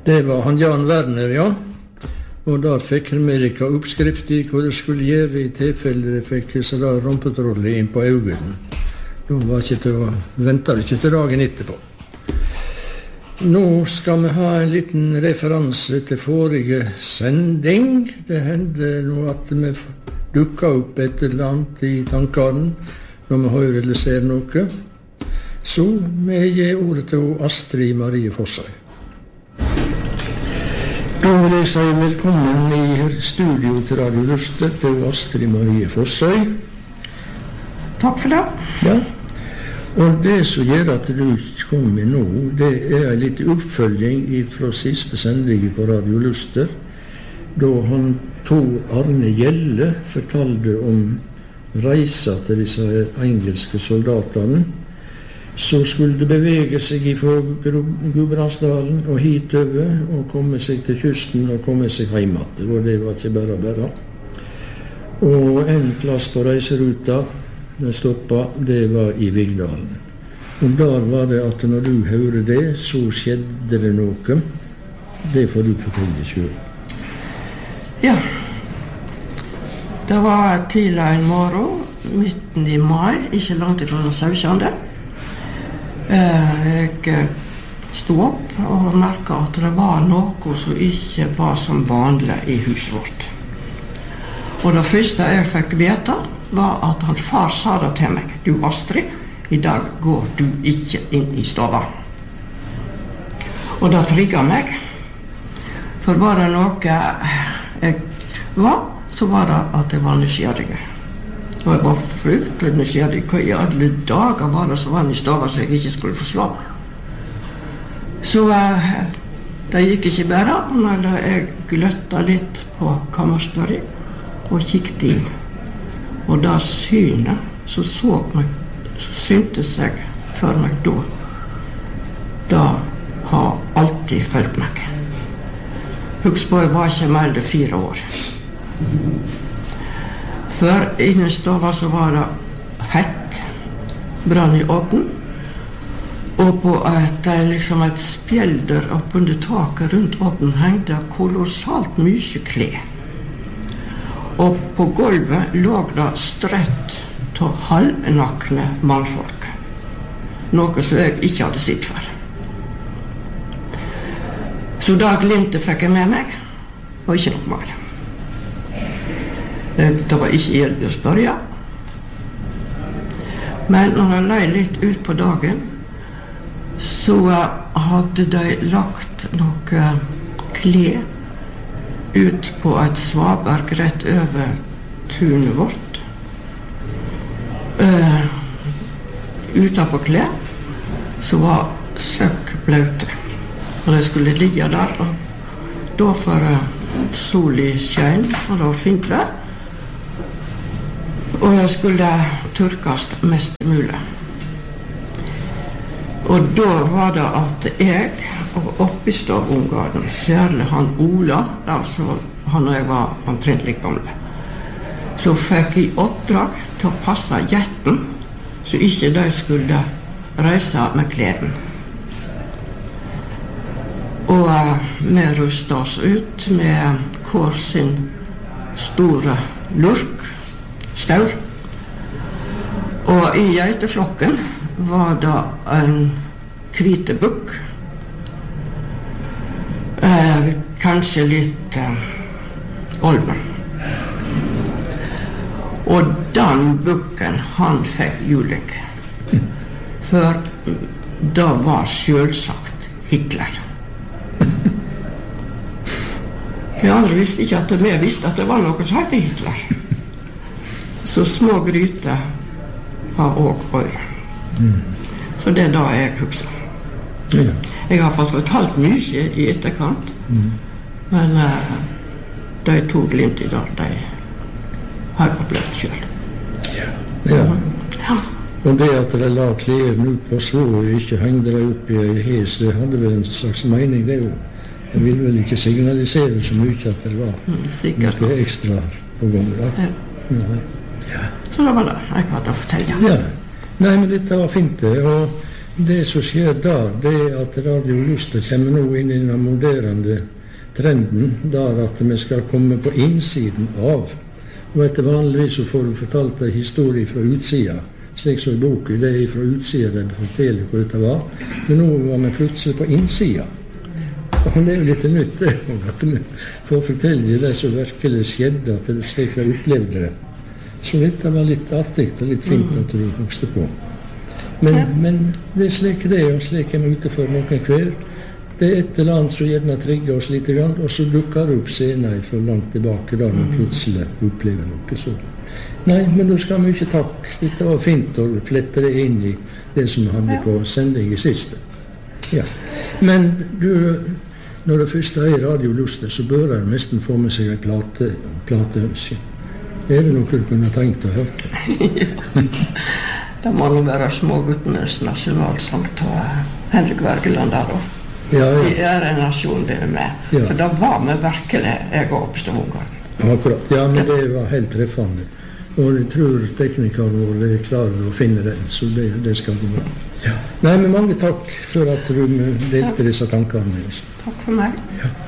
Det var han Jan Werner, ja. Og der fikk Amerika oppskrift i hva det skulle gjøre i tilfelle det fikk sånn rumpetrolle inn på øynene. Da var ikke til å vente ikke til dagen etterpå. Nå skal vi ha en liten referanse til forrige sending. Det hendte nå at vi dukket opp et eller annet i tankene når vi hører eller ser noe. Så vi gir ordet til Astrid Marie Fossøy. Da vil jeg si velkommen i studio til Radio Luster til Astrid Marie Fossøy. Takk for det. Ja. Og det som gjør at du kommer nå, det er en liten oppfølging fra siste sending på Radio Luster, da han Tor Arne Gjelle fortalte om reisa til disse engelske soldatene, så skulle det bevege seg fra Gudbrandsdalen og hitover, og komme seg til kysten og komme seg hjem igjen. Og det var ikke bare. Og en plass på reiseruta, den stoppet, det var i Vigdalen. Og der var det at når du hørte det, så skjedde det noe. Det får du fortelle selv. Ja. Det var tidlig en morgen, midten i mai, ikke langt ifra den 17. Jeg stod opp og merket at det var noe som ikke var som vanlig i huset vårt. Og det første jeg fikk vite var at han far sa det til meg: «Du Astrid, i dag går du ikke inn i stova.» Og det trigget meg. For var det noe jeg var, så var det at jeg var nysgjerrig. Og jeg var fryktelig nysgjerrig. Hva i alle dager var det som var i stova så jeg ikke skulle forslå? Så det gikk ikke bare. Når jeg gløtta litt på kammerstøret og kikket inn. Og da synet, så syntes jeg for meg da. Da har alltid følt meg. Husk på, jeg var ikke mer enn 4 år. Før innen stova så var det hett, brann i åpen, og på et spjelder oppunder taket rundt åpen hengte kolossalt mye klær. Og på gulvet lå det strøtt til halvnakne mannfolk. Noe som jeg ikke hadde sett før. Så da glimtet fikk jeg med meg, og ikke noe mer. Det var ikke gjeldig å spørre. Men når jeg løy litt ut på dagen, så hadde de lagt noe klær ut på et svaberg rett over tunet vårt. Utenpå klær så var søkkblaute. Og de skulle ligge der, og da for sol i skjønn, og det var fint vær. Og jeg skulle tørkes mest mulig. Og da var det at jeg, og oppi stavungene, særlig han Ola, altså han og jeg var omtrent like gamle, så fikk jeg oppdrag til å passe jetten, så ikke de skulle reise med kleden. Og vi rustet oss ut med hver sin store lurk, staur. Og i geiteflokken var det en hvite bukk, kanskje litt olven. Og den bukken, han fikk juling. For det var selvsagt Hitler. De andre visste ikke at vi visste at det var noe som heter Hitler. Så små gryter har også øyre. Så det er da jeg husker. Ja. Jeg har fått fortalt mye i etterkant, men de to glimt i dag, de har jeg opplevd selv. Ja. Og det at de la klærne ut på svå og ikke hengde de opp i en hes, det hadde vel en slags mening, det jo. Det ville vel ikke signalisere så mye at det var noe ekstra på gang. Ja. Så det var det jeg hadde å fortelle. Ja. Nei, men dette var fint det, og Det som skjer da, det at Radio Luster kommer nå inn i den moderne trenden, der at vi skal komme på innsiden av. Og etter vanligvis så får du fortalt en historie fra utsida, slik som i boken, det fra utsida de forteller hvor dette var. Men nå var vi plutselig på innsida. Og det jo litt nytt, det, at vi får fortelle det som virkelig skjedde, at det slik jeg opplevde det. Så dette var litt artig og litt fint at du vokste på. Men det slik det, og slik vi ute for noen hver. Det et eller annet som gjerne trigger oss litt, og så dukker det opp senere fra langt tilbake, da vi plutselig opplever noe så. Nei, men da skal vi ikke takk. Dette var fint å flette det inn i det som vi hadde på sending i siste. Ja. Men du, når det første er Radio Luster, så bør jeg nesten få med seg en plateønske. Er det noe du kunne tenkt å høre? Det må nå være Småguttenes nasjonalsang til Henrik Wergeland der da. Ja. Vi er en nasjon det med. Ja. For da var vi virkelig, jeg og Oppstad-Ungarn. Akkurat, ja, men det var helt treffende. Og jeg tror teknikeren vår er klar å finne den, så det skal gå bra. Ja. Nei, men mange takk for at du delte disse tankene med oss. Takk for meg. Ja.